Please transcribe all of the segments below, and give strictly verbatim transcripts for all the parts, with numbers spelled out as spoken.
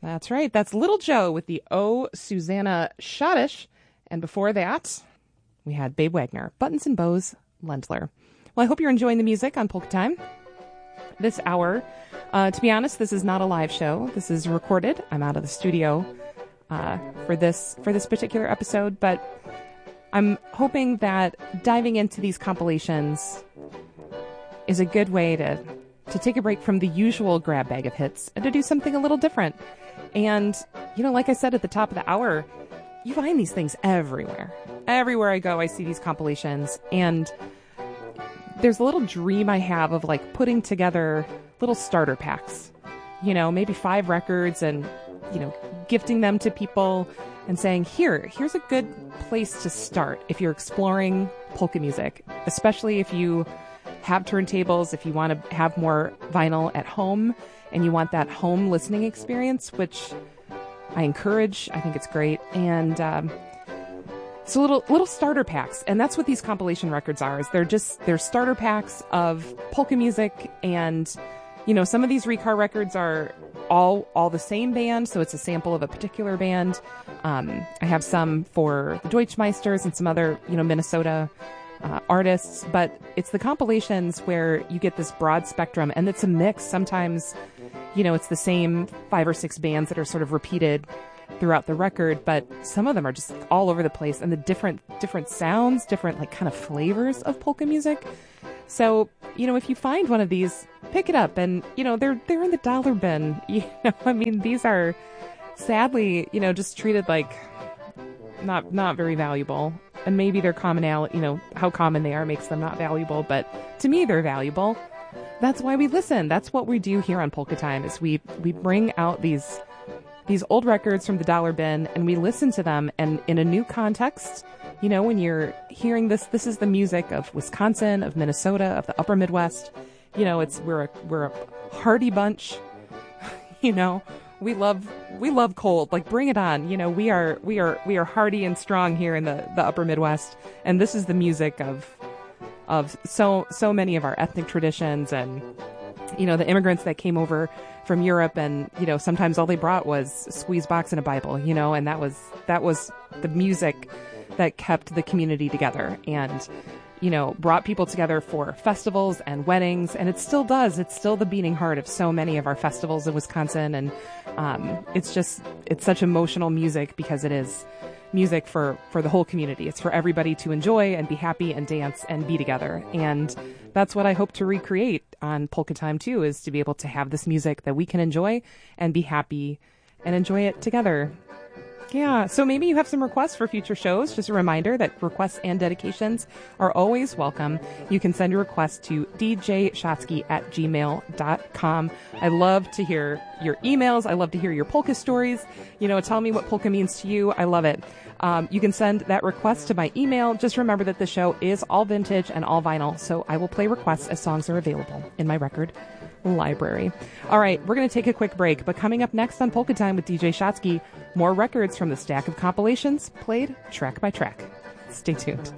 That's right. That's Little Joe with the Oh, Susanna Schottish. And before that, we had Babe Wagner, Buttons and Bows, Lendler. Well, I hope you're enjoying the music on Polka Time this hour. Uh, to be honest, this is not a live show. This is recorded. I'm out of the studio uh, for this for this particular episode, but I'm hoping that diving into these compilations is a good way to to take a break from the usual grab bag of hits and to do something a little different. And, you know, like I said at the top of the hour, you find these things everywhere. Everywhere I go, I see these compilations. And there's a little dream I have of, like, putting together little starter packs. You know, maybe five records and, you know, gifting them to people and saying, here, here's a good place to start if you're exploring polka music, especially if you have turntables, if you want to have more vinyl at home and you want that home listening experience, which I encourage. I think it's great. And um, so little little starter packs. And that's what these compilation records are. Is they're just they're starter packs of polka music. And, you know, some of these Recar records are all all the same band. So it's a sample of a particular band. Um, I have some for the Deutschmeisters and some other, you know, Minnesota Uh, artists, but it's the compilations where you get this broad spectrum, and it's a mix. Sometimes, you know, it's the same five or six bands that are sort of repeated throughout the record, but some of them are just all over the place, and the different different sounds, different like kind of flavors of polka music. So, you know, if you find one of these, pick it up, and you know they're they're in the dollar bin. You know, I mean, these are sadly, you know, just treated like not not very valuable. And maybe their commonality, you know, how common they are makes them not valuable. But to me, they're valuable. That's why we listen. That's what we do here on Polka Time is we, we bring out these these old records from the dollar bin and we listen to them. And in a new context, you know, when you're hearing this, this is the music of Wisconsin, of Minnesota, of the upper Midwest. You know, it's we're a, we're a hardy bunch, you know. We love we love cold. Like bring it on. You know, we are we are we are hardy and strong here in the, the upper Midwest. And this is the music of of so so many of our ethnic traditions and you know, the immigrants that came over from Europe and, you know, sometimes all they brought was a squeeze box and a Bible, you know, and that was that was the music that kept the community together and you know, brought people together for festivals and weddings, and it still does. It's still the beating heart of so many of our festivals in Wisconsin, and um, it's just, it's such emotional music because it is music for, for the whole community. It's for everybody to enjoy and be happy and dance and be together, and that's what I hope to recreate on Polka Time, too, is to be able to have this music that we can enjoy and be happy and enjoy it together. Yeah, so maybe you have some requests for future shows. Just a reminder that requests and dedications are always welcome. You can send your request to d j shotsky at gmail dot com. I love to hear your emails. I love to hear your polka stories. You know, tell me what polka means to you. I love it. Um, you can send that request to my email. Just remember that the show is all vintage and all vinyl, so I will play requests as songs are available in my record library. All right, we're going to take a quick break, but coming up next on Polka Time with D J Shotsky, more records from the stack of compilations played track by track. Stay tuned.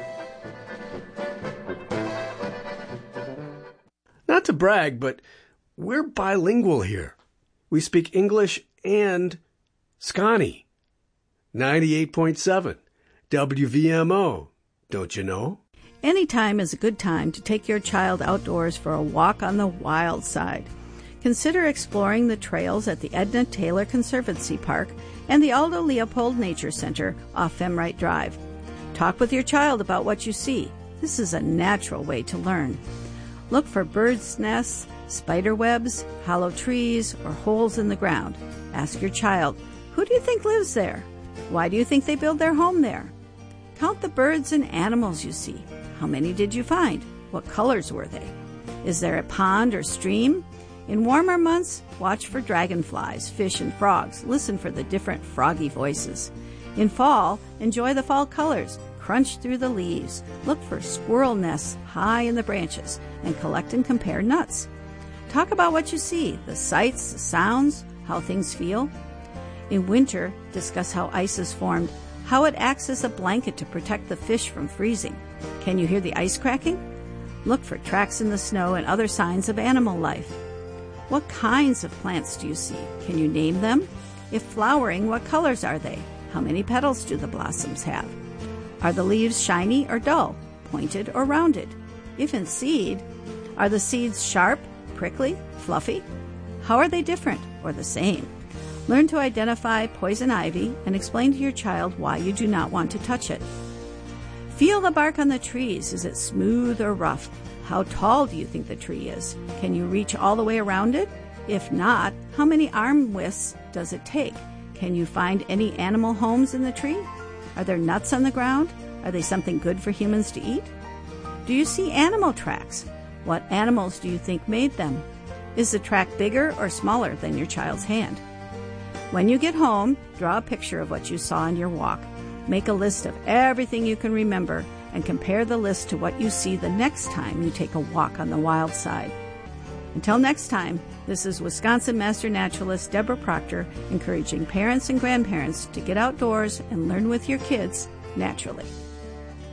Not to brag, but we're bilingual here. We speak English and Scani. ninety-eight point seven W V M O, don't you know? Anytime is a good time to take your child outdoors for a walk on the wild side. Consider exploring the trails at the Edna Taylor Conservancy Park and the Aldo Leopold Nature Center off Femrite Drive. Talk with your child about what you see. This is a natural way to learn. Look for birds' nests, spider webs, hollow trees, or holes in the ground. Ask your child, who do you think lives there? Why do you think they build their home there? Count the birds and animals you see. How many did you find? What colors were they? Is there a pond or stream? In warmer months, watch for dragonflies, fish, and frogs. Listen for the different froggy voices. In fall, enjoy the fall colors. Crunch through the leaves. Look for squirrel nests high in the branches and collect and compare nuts. Talk about what you see, the sights, the sounds, how things feel. In winter, discuss how ice is formed, how it acts as a blanket to protect the fish from freezing. Can you hear the ice cracking? Look for tracks in the snow and other signs of animal life. What kinds of plants do you see? Can you name them? If flowering, what colors are they? How many petals do the blossoms have? Are the leaves shiny or dull, pointed or rounded? If in seed, are the seeds sharp, prickly, fluffy? How are they different or the same? Learn to identify poison ivy and explain to your child why you do not want to touch it. Feel the bark on the trees. Is it smooth or rough? How tall do you think the tree is? Can you reach all the way around it? If not, how many arm widths does it take? Can you find any animal homes in the tree? Are there nuts on the ground? Are they something good for humans to eat? Do you see animal tracks? What animals do you think made them? Is the track bigger or smaller than your child's hand? When you get home, draw a picture of what you saw on your walk. Make a list of everything you can remember and compare the list to what you see the next time you take a walk on the wild side. Until next time, this is Wisconsin Master Naturalist Deborah Proctor encouraging parents and grandparents to get outdoors and learn with your kids naturally.